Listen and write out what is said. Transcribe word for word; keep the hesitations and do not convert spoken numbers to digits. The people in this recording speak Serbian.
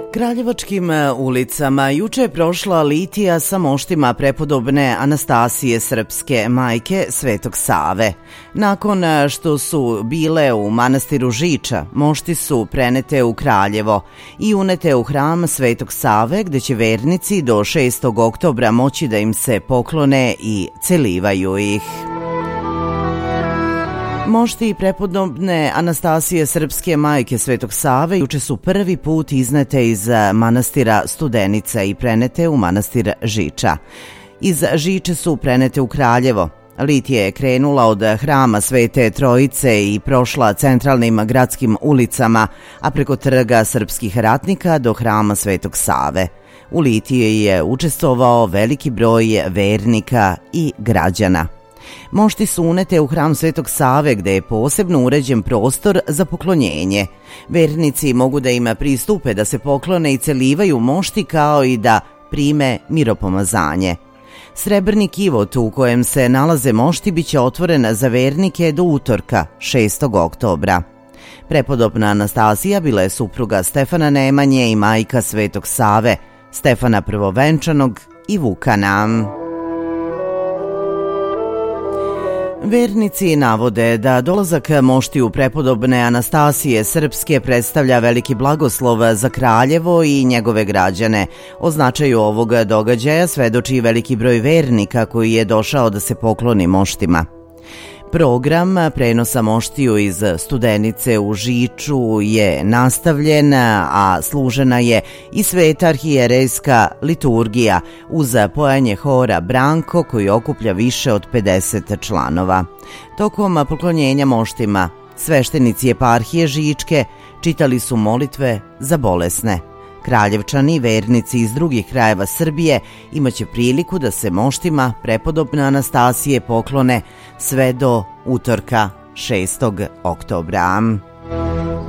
Kraljevačkim ulicama juče je prošla litija sa moštima prepodobne Anastasije srpske majke Svetog Save. Nakon što su bile u manastiru Žiča, mošti su prenete u Kraljevo i unete u hram Svetog Save, gde će vernici do šestog oktobra moći da im se poklone i celivaju ih. Mošti prepodobne Anastasije srpske majke Svetog Save juče su prvi put iznete iz manastira Studenica i prenete u manastir Žiča. Iz Žiče su prenete u Kraljevo. Litija je krenula od hrama Svete Trojice i prošla centralnim gradskim ulicama, a preko trga srpskih ratnika do hrama Svetog Save. U litiji je učestvovao veliki broj vernika i građana. Mošti su unete u hram Svetog Save, gde je posebno uređen prostor za poklonjenje. Vernici mogu da im pristupe da se poklone i celivaju mošti, kao i da prime miropomazanje. Srebrni kivot u kojem se nalaze mošti biće otvoren za vernike do utorka, šestog oktobra. Prepodobna Anastasija bila je supruga Stefana Nemanje i majka Svetog Save, Stefana Prvovenčanog i Vukana. Vernici navode da dolazak moštiju prepodobne Anastasije srpske predstavlja veliki blagoslov za Kraljevo i njegove građane. O značaju ovog događaja svedoči veliki broj vernika koji je došao da se pokloni moštima. Program prenosa moštiju iz Studenice u Žiču je nastavljen, a služena je i sveta arhijerejska liturgija uz pojanje hora Branko koji okuplja više od pedeset članova. Tokom poklonjenja moštima sveštenici eparhije Žičke čitali su molitve za bolesne. Kraljevčani i vernici iz drugih krajeva Srbije imaće priliku da se moštima prepodobne Anastasije poklone sve do utorka šestog oktobra.